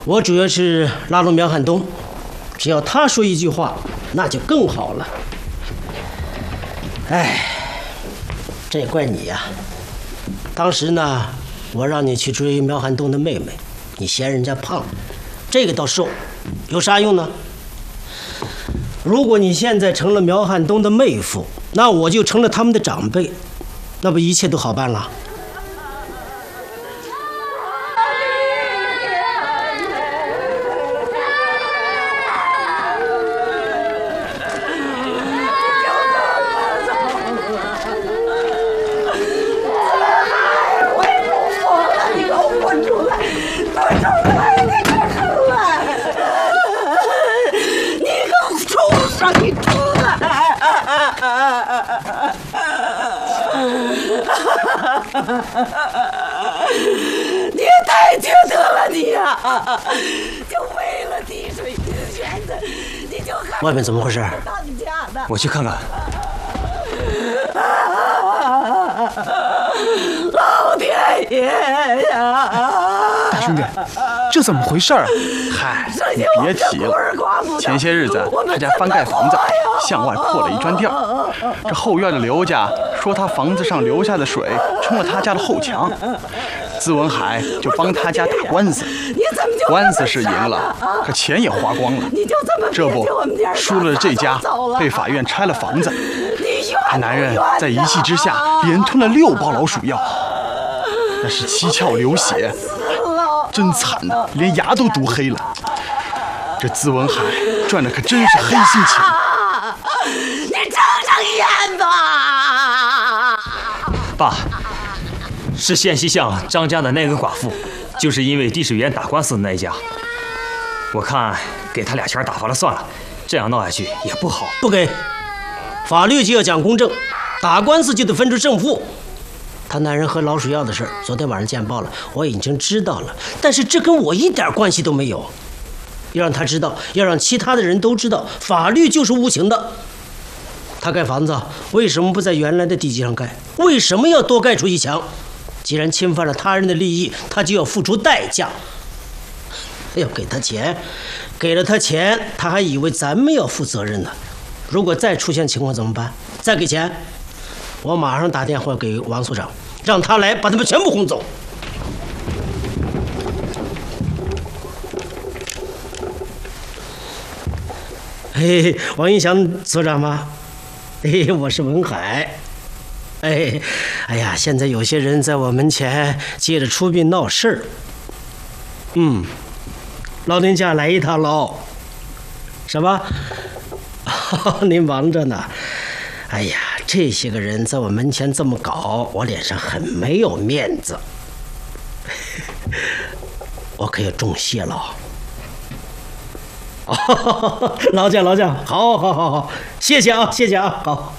我主要是拉拢苗汉东，只要他说一句话，那就更好了。哎，这也怪你呀！当时呢，我让你去追苗汉东的妹妹，你嫌人家胖，这个倒瘦，有啥用呢？如果你现在成了苗汉东的妹夫，那我就成了他们的长辈，那不一切都好办了？ 你也太缺德了，你呀！就为了滴水之权的，你就外面怎么回事？ 当家的， 我去看看。 老天爷呀！ 大兄弟，这怎么回事啊？嗨，你别提了。前些日子他家翻盖房子，向外破了一砖垫儿。这后院的刘家说他房子上流下的水冲了他家的后墙，资文海就帮他家打官司。官司是赢了，可钱也花光了。这不，输了这家，被法院拆了房子。他男人在一气之下连吞了6包老鼠药，那是七窍流血，真惨呐，连牙都毒黑了。这资文海赚的可真是黑心钱。 你睁眼吧！ 爸，是县西巷张家的那个寡妇，就是因为滴水源打官司的那一家。我看给他俩钱打发了算了，这样闹下去也不好。 不给，法律就要讲公正，打官司就得分出胜负。他男人喝老鼠药的事儿，昨天晚上见报了，我已经知道了，但是这跟我一点关系都没有。要让他知道，要让其他的人都知道，法律就是无情的。他盖房子为什么不在原来的地基上盖？为什么要多盖出一墙？既然侵犯了他人的利益，他就要付出代价。要给他钱，给了他钱，他还以为咱们要负责任呢。如果再出现情况怎么办？再给钱，我马上打电话给王所长，让他来把他们全部轰走。嘿，王云祥所长吗？嘿，我是文海。哎呀，现在有些人在我门前借着出殡闹事儿。老人家来一趟喽。什么？您忙着呢。哎呀，这些个人在我门前这么搞，我脸上很没有面子。我可要重谢了。劳驾，好，谢谢啊，好。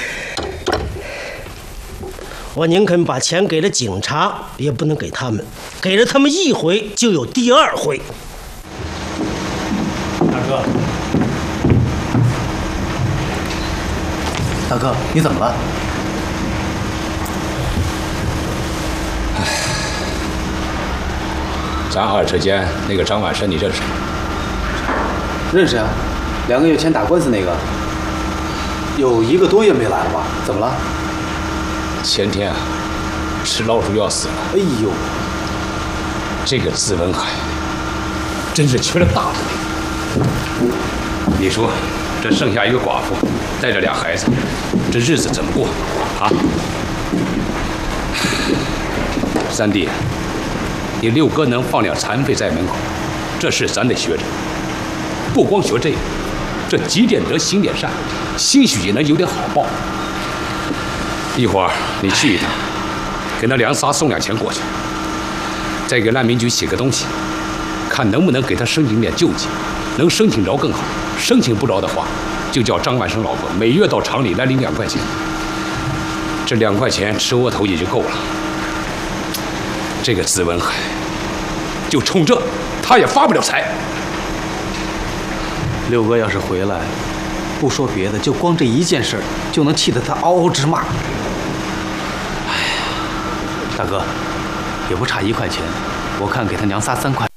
我宁肯把钱给了警察，也不能给他们，给了他们一回就有第二回。 大哥，你怎么了？ 咱二车间那个张万生，你认识吗？ 认识啊，2个月前打官司那个，有1个多月没来了吧？怎么了？ 前天啊，吃老鼠药死了。 哎呦， 这个资文海真是缺了大德。你说，这剩下一个寡妇，带着2孩子，这日子怎么过啊？三弟，你6哥能放2残废在门口，这事咱得学着。不光学这个，这积点德行点善，兴许也能有点好报。一会儿你去一趟，给那梁仨送2钱过去，再给难民局写个东西，看能不能给他申请点救济。能申请着更好，申请不着的话，就叫张万生老婆每月到厂里来领2块钱。这2块钱吃窝头也就够了。这个资文海，就冲这，他也发不了财。 六哥要是回来，不说别的，就光这一件事，就能气得他嗷嗷直骂。哎呀，大哥，也不差1块钱，我看给他娘仨3块。